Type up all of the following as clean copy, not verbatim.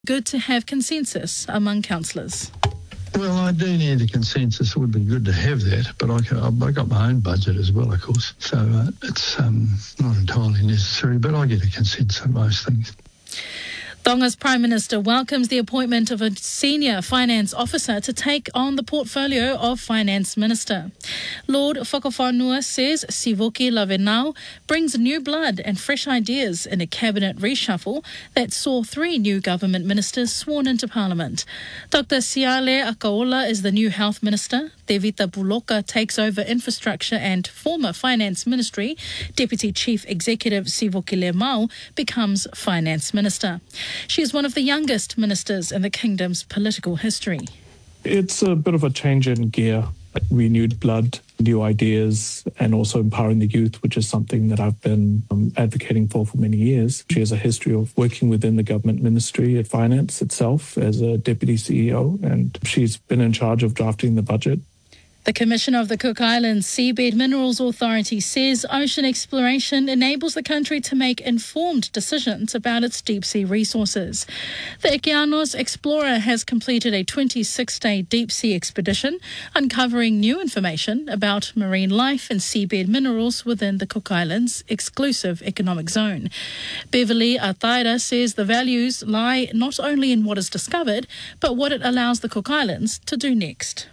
Good to have consensus among councillors. Well, I do need a consensus. It would be good to have that, but I got my own budget as well, of course. So it's not entirely necessary, but I get a consensus on most things. Tonga's Prime Minister welcomes the appointment of a senior finance officer to take on the portfolio of Finance Minister. Lord Whakawhanua says Sivoki Lavenau brings new blood and fresh ideas in a cabinet reshuffle that saw 3 new government ministers sworn into Parliament. Dr. Siale Akaola is the new Health Minister. Devita Buloka takes over Infrastructure, and former Finance Ministry Deputy Chief Executive Sivoki Lemau becomes Finance Minister. She is one of the youngest ministers in the kingdom's political history. It's a bit of a change in gear, renewed blood, new ideas, and also empowering the youth, which is something that I've been advocating for many years. She has a history of working within the government ministry at finance itself as a deputy CEO, and she's been in charge of drafting the budget. The Commissioner of the Cook Islands Seabed Minerals Authority says ocean exploration enables the country to make informed decisions about its deep-sea resources. The Okeanos Explorer has completed a 26-day deep-sea expedition, uncovering new information about marine life and seabed minerals within the Cook Islands' exclusive economic zone. Beverly Ataira says the values lie not only in what is discovered, but what it allows the Cook Islands to do next.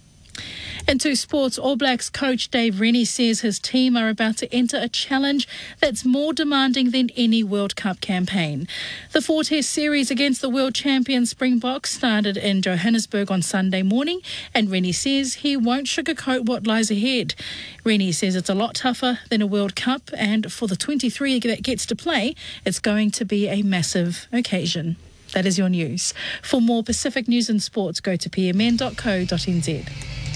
Into sports, All Blacks coach Dave Rennie says his team are about to enter a challenge that's more demanding than any World Cup campaign. The 4-test series against the world champion Springboks started in Johannesburg on Sunday morning, and Rennie says he won't sugarcoat what lies ahead. Rennie says it's a lot tougher than a World Cup, and for the 23 that gets to play, it's going to be a massive occasion. That is your news. For more Pacific news and sports, go to pmn.co.nz.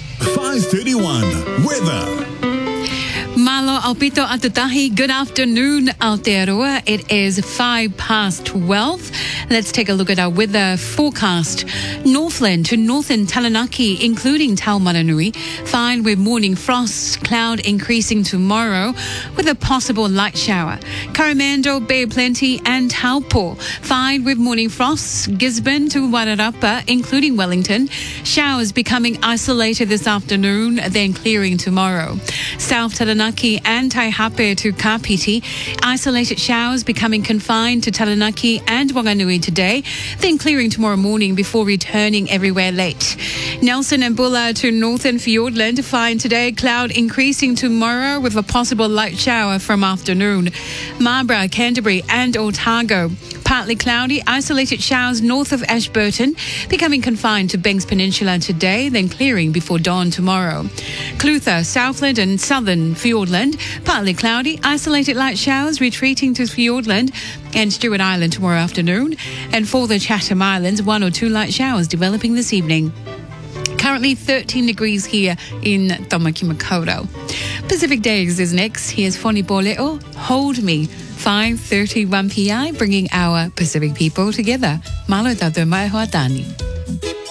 5:31 weather. Malo Alpito Atutahi, good afternoon Aotearoa. It is 12:05. Let's take a look at our weather forecast. Northland to northern Taranaki, including Taumaranui, fine with morning frost, cloud increasing tomorrow with a possible light shower. Coromandel, Bay of Plenty and Taupo, fine with morning frosts. Gisborne to Wairarapa, including Wellington, showers becoming isolated this afternoon, then clearing tomorrow. South Taranaki and Taihape to Kapiti, isolated showers becoming confined to Taranaki and Wanganui today, then clearing tomorrow morning before returning everywhere late. Nelson and Bulla to northern Fiordland, fine today, cloud increasing tomorrow with a possible light shower from afternoon. Marlborough, Canterbury and Otago, partly cloudy, isolated showers north of Ashburton, becoming confined to Banks Peninsula today, then clearing before dawn tomorrow. Clutha, Southland and southern Fiordland, partly cloudy, isolated light showers retreating to Fiordland and Stewart Island tomorrow afternoon. And for the Chatham Islands, 1 or 2 light showers developing this evening. Currently 13 degrees here in Tamaki Makaurau. Pacific Days is next. Here's Foni Poleo, Hold Me. 5:31 p.m, bringing our Pacific people together. Malo tato mai hoa tani.